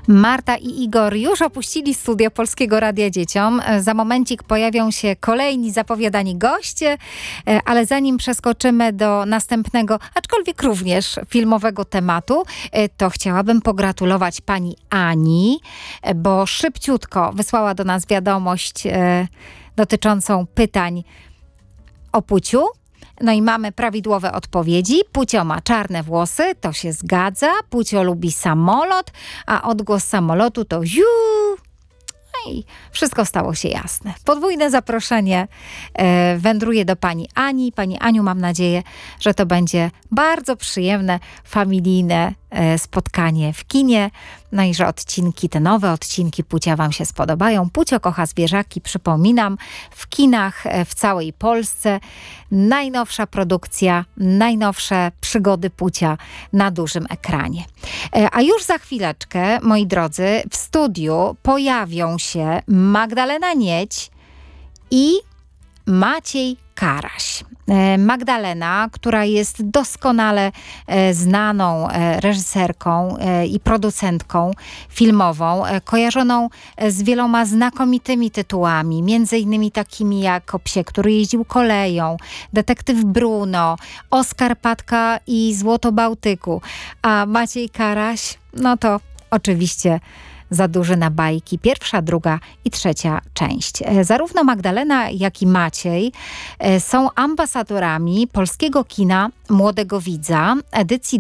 Marta i Igor już opuścili studio Polskiego Radia Dzieciom. Za momencik pojawią się kolejni zapowiadani goście, ale zanim przeskoczymy do następnego, aczkolwiek również filmowego tematu, to chciałabym pogratulować pani Ani, bo szybciutko wysłała do nas wiadomość dotyczącą pytań o Puciu. No i mamy prawidłowe odpowiedzi. Pucio ma czarne włosy, to się zgadza. Pucio lubi samolot, a odgłos samolotu to ziu. No i wszystko stało się jasne. Podwójne zaproszenie wędruje do pani Ani. Pani Aniu, mam nadzieję, że to będzie bardzo przyjemne, familijne spotkanie w kinie. No i że te nowe odcinki Pucia wam się spodobają. Pucio kocha zwierzaki, przypominam, w kinach w całej Polsce. Najnowsza produkcja, najnowsze przygody Pucia na dużym ekranie. A już za chwileczkę, moi drodzy, w studiu pojawią się Magdalena Niedź i Maciej Karaś. Magdalena, która jest doskonale znaną reżyserką i producentką filmową, kojarzoną z wieloma znakomitymi tytułami, między innymi takimi jak O psie, który jeździł koleją, Detektyw Bruno, Oskar Patka i Złoto Bałtyku. A Maciej Karaś, no to oczywiście Za duży na bajki, 1., 2. i 3. część. Zarówno Magdalena, jak i Maciej są ambasadorami polskiego kina Młodego Widza edycji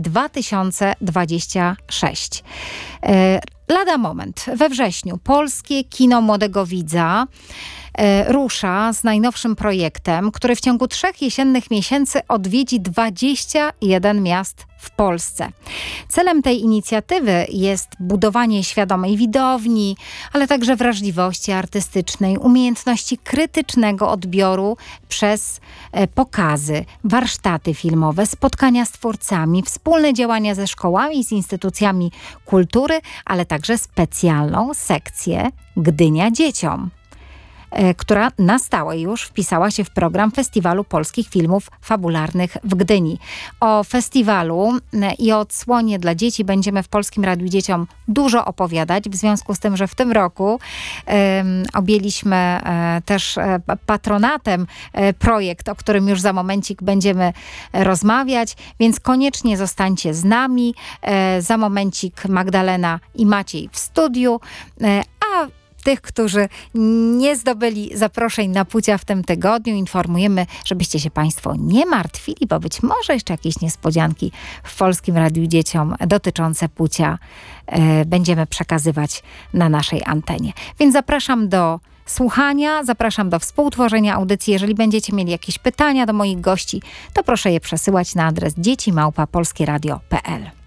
2026. Lada moment, we wrześniu polskie kino Młodego Widza rusza z najnowszym projektem, który w ciągu 3 jesiennych miesięcy odwiedzi 21 miast w Polsce. Celem tej inicjatywy jest budowanie świadomej widowni, ale także wrażliwości artystycznej, umiejętności krytycznego odbioru przez pokazy, warsztaty filmowe, spotkania z twórcami, wspólne działania ze szkołami i z instytucjami kultury, ale także specjalną sekcję Gdynia Dzieciom, która na stałe już wpisała się w program Festiwalu Polskich Filmów Fabularnych w Gdyni. O festiwalu i o odsłonie dla dzieci będziemy w Polskim Radiu Dzieciom dużo opowiadać, w związku z tym, że w tym roku objęliśmy też patronatem projekt, o którym już za momencik będziemy rozmawiać, więc koniecznie zostańcie z nami. Za momencik Magdalena i Maciej w studiu, a tych, którzy nie zdobyli zaproszeń na Pucia w tym tygodniu, informujemy, żebyście się państwo nie martwili, bo być może jeszcze jakieś niespodzianki w Polskim Radiu Dzieciom dotyczące Pucia będziemy przekazywać na naszej antenie. Więc zapraszam do słuchania, zapraszam do współtworzenia audycji. Jeżeli będziecie mieli jakieś pytania do moich gości, to proszę je przesyłać na adres dzieci@polskieradio.pl.